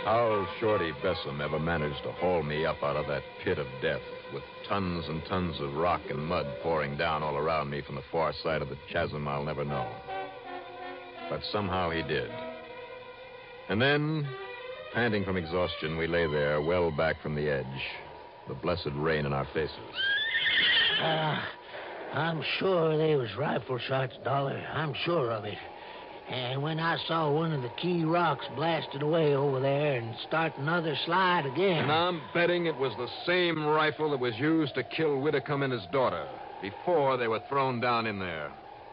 How Shorty Bessem ever managed to haul me up out of that pit of death with tons and tons of rock and mud pouring down all around me from the far side of the chasm, I'll never know. But somehow he did. And then, panting from exhaustion, we lay there, well back from the edge, the blessed rain in our faces. I'm sure they was rifle shots, Dollar. I'm sure of it. And when I saw one of the key rocks blasted away over there and start another slide again... And I'm betting it was the same rifle that was used to kill Whitcomb and his daughter before they were thrown down in there.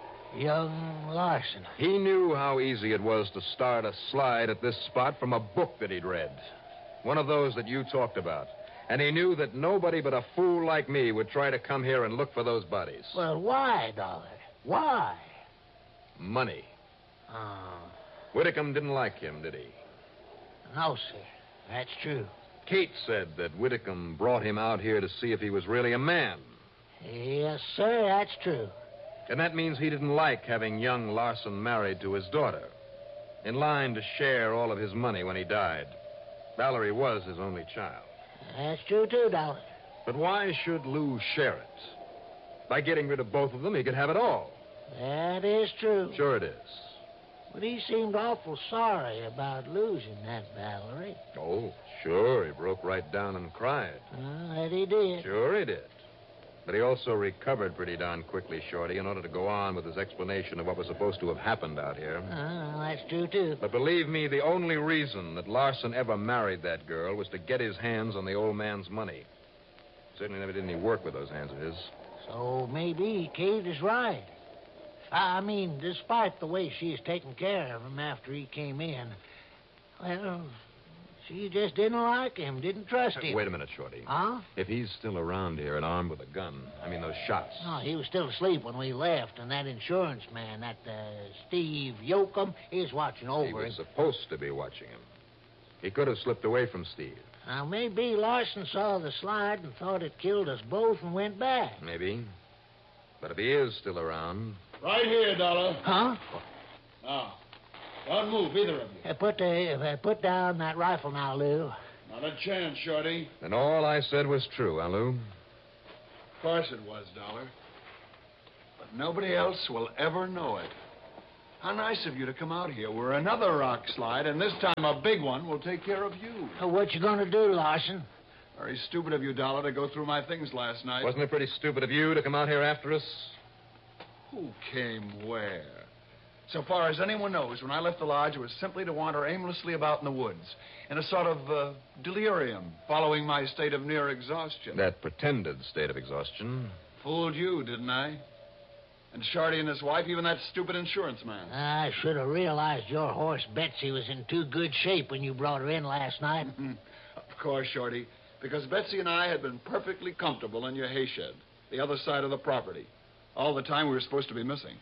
Young Larson. He knew how easy it was to start a slide at this spot from a book that he'd read. One of those that you talked about. And he knew that nobody but a fool like me would try to come here and look for those bodies. Well, why, Dollar? Why? Money. Oh. Whitcomb didn't like him, did he? No, sir. That's true. Kate said that Whitcomb brought him out here to see if he was really a man. Yes, sir, that's true. And that means he didn't like having young Larson married to his daughter, in line to share all of his money when he died. Valerie was his only child. That's true, too, Dollar. But why should Lou share it? By getting rid of both of them, he could have it all. That is true. Sure it is. But he seemed awful sorry about losing that Valerie. Oh, sure. He broke right down and cried. That he did. Sure he did. But he also recovered pretty darn quickly, Shorty, in order to go on with his explanation of what was supposed to have happened out here. That's true, too. But believe me, the only reason that Larson ever married that girl was to get his hands on the old man's money. Certainly never did any work with those hands of his. So maybe Kate is right. I mean, despite the way she's taken care of him after he came in, well, she just didn't like him, didn't trust him. Wait a minute, Shorty. Huh? If he's still around here and armed with a gun, I mean those shots. Oh, he was still asleep when we left, and that insurance man, that Steve Yoakum, is watching over him. He was supposed to be watching him. He could have slipped away from Steve. Now, maybe Larson saw the slide and thought it killed us both and went back. Maybe. But if he is still around... Right here, Dollar. Huh? Now, don't move, either of you. Put down that rifle now, Lou. Not a chance, Shorty. Then all I said was true, huh, Lou? Of course it was, Dollar. But nobody else will ever know it. How nice of you to come out here. We're another rock slide, and this time a big one will take care of you. What you gonna do, Larson? Very stupid of you, Dollar, to go through my things last night. Wasn't it pretty stupid of you to come out here after us? Who came where? So far as anyone knows, when I left the lodge, it was simply to wander aimlessly about in the woods, in a sort of delirium, following my state of near exhaustion. That pretended state of exhaustion. Fooled you, didn't I? And Shorty and his wife, even that stupid insurance man. I should have realized your horse Betsy was in too good shape when you brought her in last night. Of course, Shorty, because Betsy and I had been perfectly comfortable in your hay shed, the other side of the property, all the time we were supposed to be missing.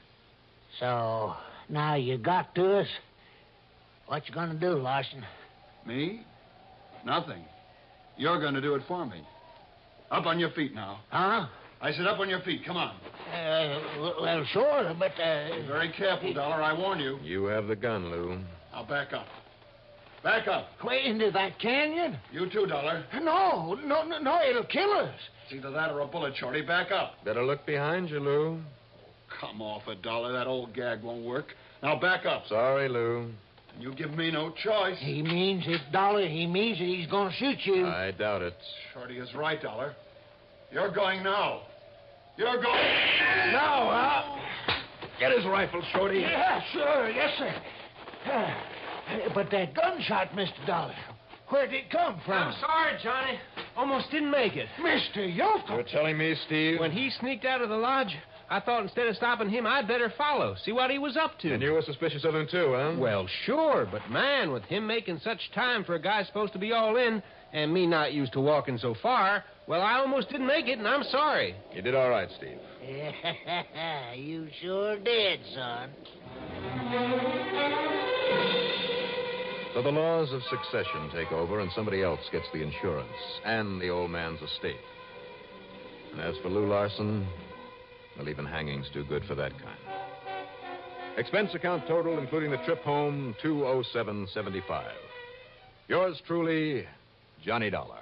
So, now you got to us. What you gonna do, Larson? Me? Nothing. You're going to do it for me. Up on your feet now. Huh? I said up on your feet. Come on. Well, sure, but... Be very careful, Dollar. I warn you. You have the gun, Lou. Now back up. Back up. Way into that canyon? You too, Dollar. No, it'll kill us. It's either that or a bullet, Shorty. Back up. Better look behind you, Lou. Come off it, Dollar. That old gag won't work. Now back up. Sorry, Lou. And you give me no choice. He means it, Dollar. He means it. He's gonna shoot you. I doubt it. Shorty is right, Dollar. You're going now. You're going... Now, Get his rifle, Shorty. Yeah, sure. Yes, sir. But that gunshot, Mr. Dollar, where'd it come from? I'm sorry, Johnny. Almost didn't make it. Mr. Yoakum. You're telling me, Steve? When he sneaked out of the lodge, I thought instead of stopping him, I'd better follow, see what he was up to. And you were suspicious of him, too, huh? Well, sure, but man, with him making such time for a guy supposed to be all in, and me not used to walking so far, well, I almost didn't make it, and I'm sorry. You did all right, Steve. You sure did, son. So the laws of succession take over, and somebody else gets the insurance and the old man's estate. And as for Lou Larson, well, even hangings do good for that kind. Expense account total, including the trip home, $207.75. Yours truly, Johnny Dollar.